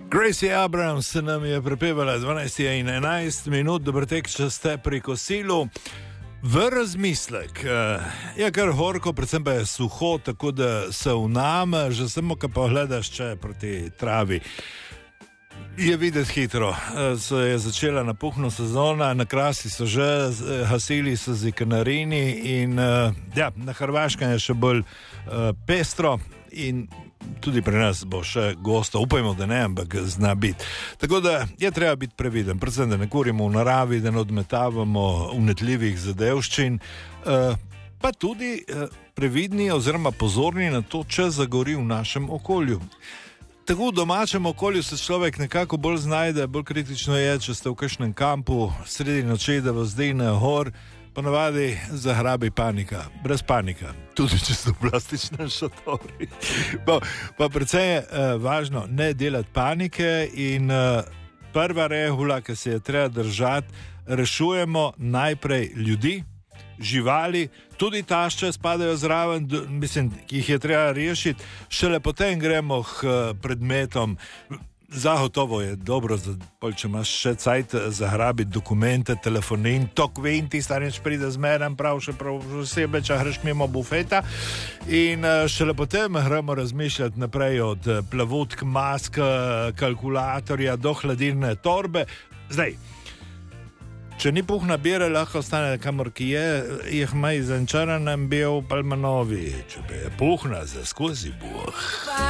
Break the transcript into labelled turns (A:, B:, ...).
A: Gracie Abrams se nam je prepevala 12 in 11 minut, dober tek, če ste pri kosilu. V razmislek, je kar horko, predvsem pa je suho, tako da se vname, že samo, ko pogledaš če proti travi. Je videti hitro, se je začela napuhna sezona, na Krasi so že hasili so z Kanarini in na Hrvaškem je še bolj pestro in tudi pri nas bo še gosto, upajmo, da ne, ampak zna biti. Tako da je treba biti previden, predvsem, da ne kurimo v naravi, da ne odmetavamo unetljivih zadevščin, pa tudi previdni oziroma pozorni na to, če zagori v našem okolju. Tako v domačem okolju se človek nekako bolj znajde, bolj kritično je, če ste v kakšnem kampu sredi noči, da vas zdejne hor, ponavadi zahrabi panika, brez panika, tudi če so plastične šotori. Pa predvsem je važno ne delati panike in prva regula, ki se je treba držati, rešujemo najprej ljudi, živali, tudi tašče spadajo zraven, mislim, ki jih je treba rešiti, šele potem gremo k predmetom. Zagotovo je dobro, če imaš še cajt zahrabiti dokumente, telefonin, tok vem, ti starič pride zmeren, prav še sebe, če greš mimo bufeta in šele potem gremo razmišljati naprej od plavutk, mask, kalkulatorja do hladilne torbe. Zdaj, če ni puhna bira, lahko ostane kamor ki je, jih ima izančaranem bil palmanovi, če bi je puhna, za skozi buh.